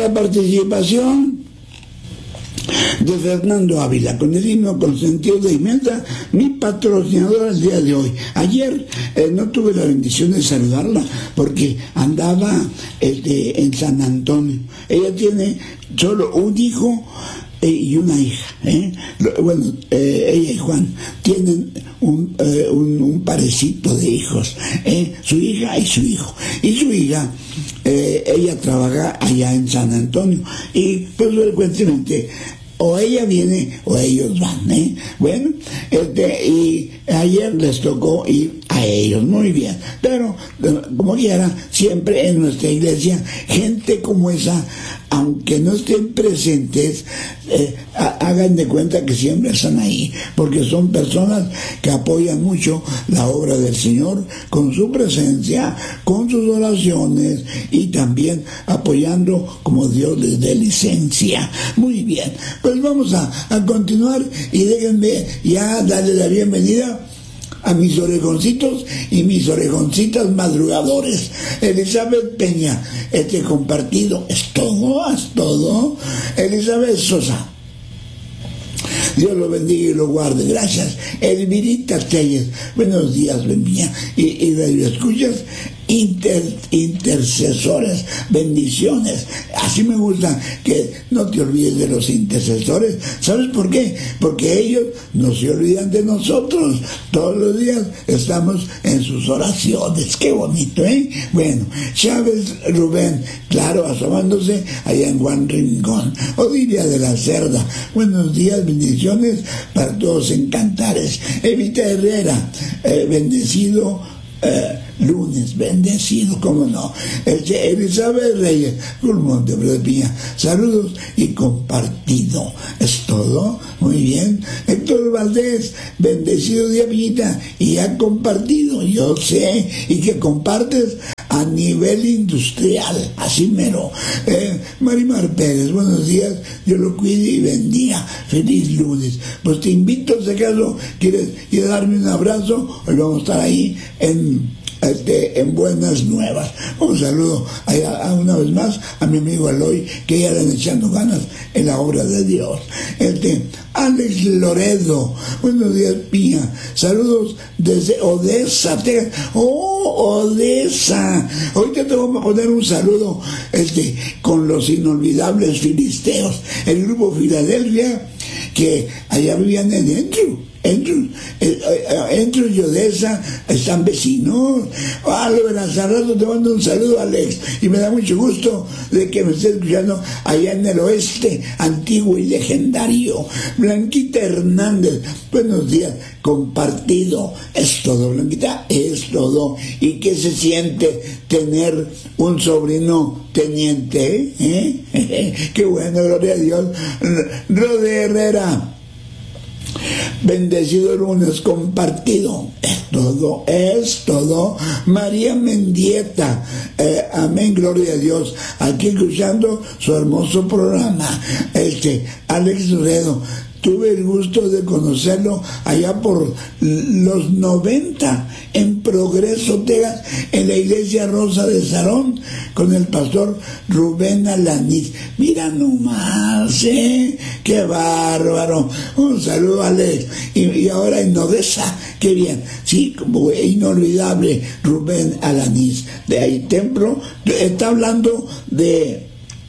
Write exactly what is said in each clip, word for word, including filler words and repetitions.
la participación de Fernando Ávila con el himno Consentido de Imelda, mi patrocinadora el día de hoy. Ayer eh, no tuve la bendición de saludarla porque andaba este, en San Antonio. Ella tiene solo un hijo eh, y una hija. ¿eh? Bueno, eh, ella y Juan tienen un, eh, un, un parecito de hijos. ¿eh? Su hija y su hijo. Y su hija, eh, ella trabaja allá en San Antonio. Y pues frecuentemente o ella viene o ellos van, ¿eh? Bueno, este, y ayer les tocó ir a ellos, muy bien, pero como quiera, siempre en nuestra iglesia, gente como esa, aunque no estén presentes, eh, hagan de cuenta que siempre están ahí, porque son personas que apoyan mucho la obra del Señor con su presencia, con sus oraciones y también apoyando como Dios les dé licencia. Muy bien, pues vamos a, a continuar y déjenme ya darle la bienvenida a mis orejoncitos y mis orejoncitas madrugadores. Elizabeth Peña, este compartido es todo, es todo. Elizabeth Sosa, Dios lo bendiga y lo guarde. Gracias. Elvirita Telles, buenos días, bendiga. Y, y radio escuchas, inter, intercesores, bendiciones. Así me gusta que no te olvides de los intercesores. ¿Sabes por qué? Porque ellos no se olvidan de nosotros. Todos los días estamos en sus oraciones. Qué bonito, ¿eh? Bueno, Chávez Rubén, claro, asomándose allá en Juan Rincón. Odilia de la Cerda, buenos días, bendiciones para todos en Cantares. Evita Herrera, eh, bendecido eh, lunes, bendecido, cómo no. Este, Elizabeth Reyes, Gulmonte Piña, saludos y compartido. Es todo, muy bien. Héctor Valdés, bendecido día, Piñita, y ya compartido, yo sé, y que compartes a nivel industrial, así mero. Eh, Marimar Pérez, buenos días, yo lo cuide y bendiga, feliz lunes. Pues te invito, si acaso quieres ir a darme un abrazo, hoy vamos a estar ahí en Este, en Buenas Nuevas. Un saludo a, a, una vez más a mi amigo Aloy, que ya le han echando ganas en la obra de Dios. Este, Alex Loredo, buenos días, Pía. Saludos desde Odessa, Texas. Oh, Odessa. Ahorita te voy a poner un saludo este, con los inolvidables filisteos, el grupo Filadelfia, que allá vivían en Andrew. Andrew, eh, eh, Andrew y Odessa están vecinos. Ah, lo verás, al rato te mando un saludo, Alex, y me da mucho gusto de que me estés escuchando allá en el oeste antiguo y legendario. Blanquita Hernández, buenos días, compartido. Es todo, Blanquita, es todo. ¿Y qué se siente tener un sobrino teniente? ¿Eh? Qué bueno, gloria a Dios. Rode Herrera, bendecido lunes, compartido. Es todo, es todo. María Mendieta, eh, amén, gloria a Dios. Aquí escuchando su hermoso programa. Este, Alex Loredo, tuve el gusto de conocerlo allá por los noventa en Progreso, Texas, en la iglesia Rosa de Sarón, con el pastor Rubén Alaniz. Mira nomás, ¿eh? ¡Qué bárbaro! Un saludo, Alex. Y, y ahora en Odessa, qué bien. Sí, como inolvidable, Rubén Alaniz. De ahí, templo, está hablando de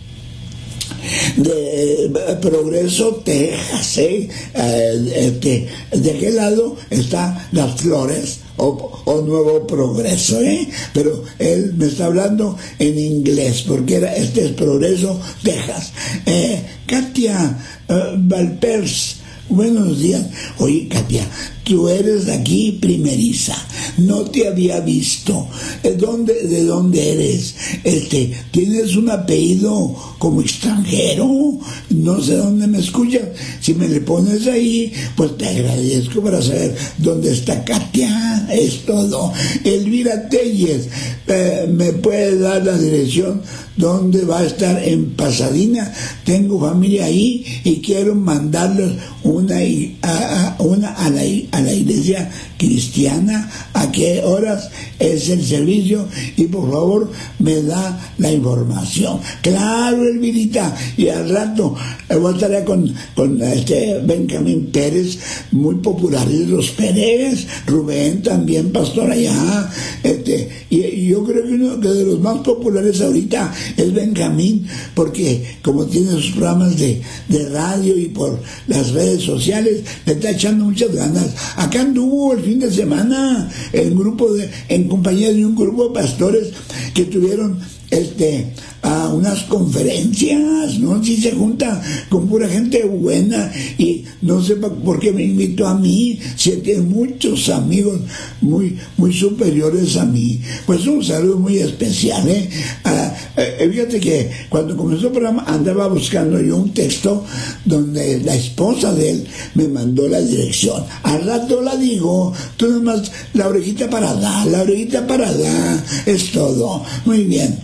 de Progreso, Texas, ¿eh? Eh, este, de qué lado está Las Flores o, o Nuevo Progreso, ¿eh? Pero él me está hablando en inglés porque era, este es Progreso, Texas. eh, Katia uh, Valpers, buenos días. Oye, Katia, tú eres de aquí primeriza, no te había visto. ¿Dónde, ¿De dónde eres? Este, ¿tienes un apellido como extranjero? No sé dónde me escuchas. Si me le pones ahí, pues te agradezco para saber dónde está Katia. Es todo. Elvira Telles, eh, ¿me puede dar la dirección donde va a estar? En Pasadena. Tengo familia ahí y quiero mandarles una, a, a, una a la a la iglesia cristiana. a qué horas es el servicio y por favor me da la información. Claro, Elvirita, y al rato eh, voy a estar con, con este Benjamín Pérez, muy populares los Pérez, Rubén también, pastor allá, este, y, y yo creo que uno que de los más populares ahorita es Benjamín, porque como tiene sus programas de, de radio y por las redes sociales, le está echando muchas ganas. Acá anduvo el fin de semana en grupo de, en compañía de un grupo de pastores que tuvieron este a unas conferencias, ¿no? Si se junta con pura gente buena y no sé por qué me invitó a mí, si tiene muchos amigos muy, muy superiores a mí. Pues un saludo muy especial, ¿eh? Ah, eh fíjate que cuando comenzó el programa andaba buscando yo un texto donde la esposa de él me mandó la dirección. Al rato la digo, tú nomás la orejita para allá, la orejita para allá, es todo. Muy bien.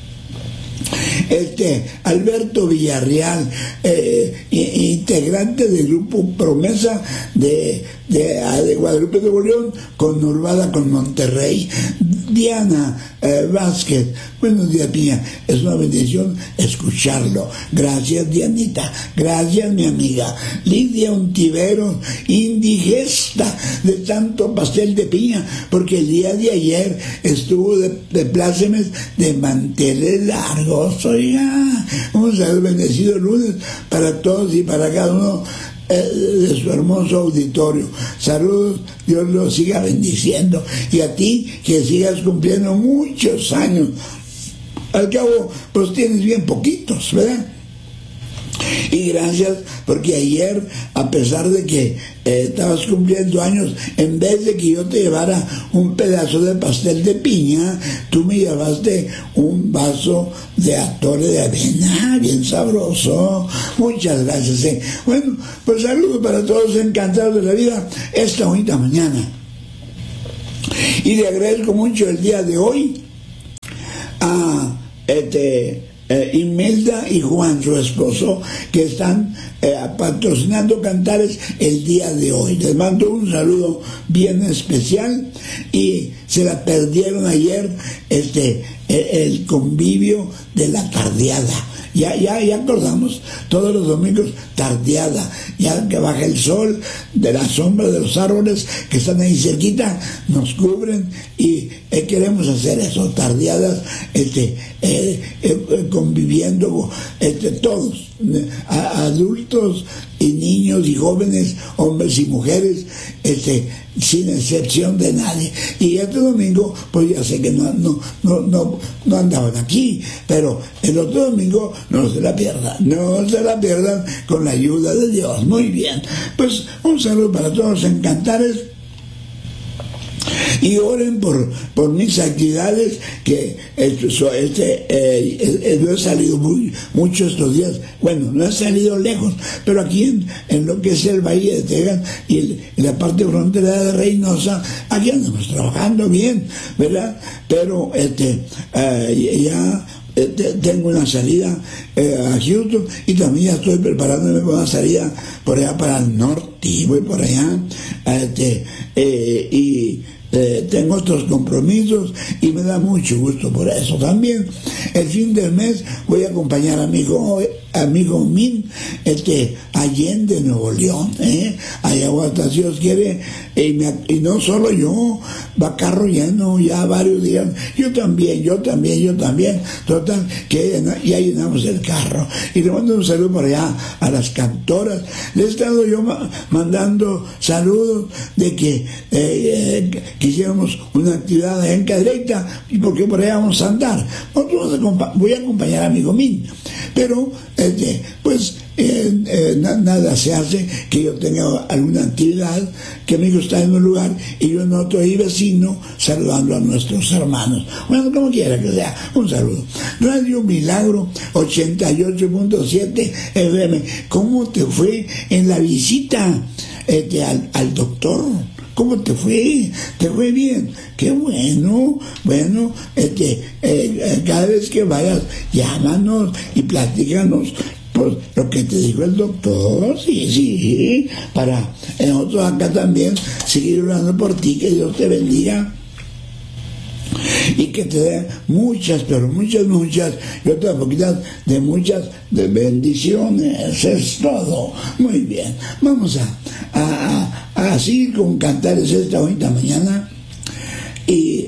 Este Alberto Villarreal, eh, integrante del grupo Promesa de, de, de Guadalupe de Nuevo León, conurbada con Monterrey. Diana eh, Vázquez, buenos días, Piña, es una bendición escucharlo. Gracias, Dianita, gracias, mi amiga. Lidia Untivero, indigesta de tanto pastel de piña, porque el día de ayer estuvo de, de plácemes de manteles largos. Oiga, un saludo, bendecido lunes para todos y para cada uno de su hermoso auditorio. Saludos, Dios los siga bendiciendo, y a ti que sigas cumpliendo muchos años. Al cabo, pues tienes bien poquitos, ¿verdad? Y gracias porque ayer, a pesar de que eh, estabas cumpliendo años, en vez de que yo te llevara un pedazo de pastel de piña, tú me llevaste un vaso de atole de avena, bien sabroso. Muchas gracias. Eh. Bueno, pues saludos para todos, encantados de la vida esta bonita mañana. Y le agradezco mucho el día de hoy a este Eh, Imelda y Juan, su esposo, que están eh, patrocinando Cantares el día de hoy. Les mando un saludo bien especial, y se la perdieron ayer este el, el convivio de la tardeada. Ya, ya, ya acordamos, todos los domingos tardeada, ya que baja el sol, de la sombra de los árboles que están ahí cerquita, nos cubren, y eh, queremos hacer eso, tardeadas, este, eh, eh, conviviendo, este, todos, a, adultos y niños y jóvenes, hombres y mujeres, este, sin excepción de nadie. Y este domingo, pues ya sé que no, no, no, no, no andaban aquí, pero el otro domingo no se la pierdan, no se la pierdan con la ayuda de Dios. Muy bien, pues un saludo para todos en Cantares. Y oren por, por mis actividades, que este, este, eh, no he salido muy, mucho estos días. Bueno, no he salido lejos, pero aquí en, en lo que es el Valle de Texas y, el, y la parte frontera de Reynosa, aquí andamos trabajando bien, ¿verdad? Pero este, eh, ya tengo una salida eh, a Houston, y también ya estoy preparándome para una salida por allá para el norte, y voy por allá, este, eh, y Eh, tengo otros compromisos y me da mucho gusto por eso. También el fin del mes voy a acompañar a mi hijo, amigo Min, este, Allende, Nuevo León, ¿eh? allá hasta si Dios quiere, y, me, y no solo yo, va carro lleno ya varios días, yo también, yo también, yo también, total, que ya llenamos el carro. Y le mando un saludo por allá a las cantoras. Le he estado yo ma mandando saludos de que eh, eh, quisiéramos una actividad en Cadreita, y porque por allá vamos a andar. Nosotros voy a acompañar a amigo Min, pero este, pues eh, eh, na, nada se hace que yo tenga alguna actividad, que mi hijo está en un lugar y yo en otro, y vecino, saludando a nuestros hermanos. Bueno, como quiera que sea, un saludo. Radio Milagro ochenta y ocho punto siete F M. ¿Cómo te fue en la visita este, al, al doctor? ¿Cómo te fue? ¿Te fue bien? Qué bueno. Bueno, este, eh, cada vez que vayas, llámanos y platícanos Pues lo que te dijo el doctor, sí, sí, para nosotros acá también seguir orando por ti, que Dios te bendiga y que te dé muchas, pero muchas, muchas, y otras poquitas de muchas de bendiciones. Es todo. Muy bien. Vamos a, a, a, a seguir con cantares esta bonita mañana y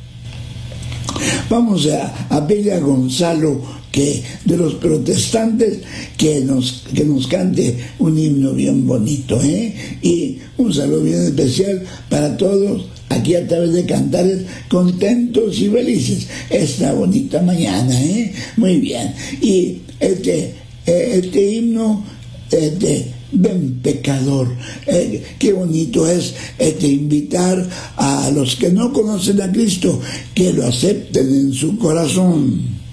vamos a, a pedirle a Gonzalo que de los protestantes que nos, que nos cante un himno bien bonito, ¿eh? Y un saludo bien especial para todos aquí a través de Cantares, contentos y felices esta bonita mañana, ¿eh? Muy bien. Y este, este himno, este, ven pecador, eh, qué bonito es este, invitar a los que no conocen a Cristo que lo acepten en su corazón.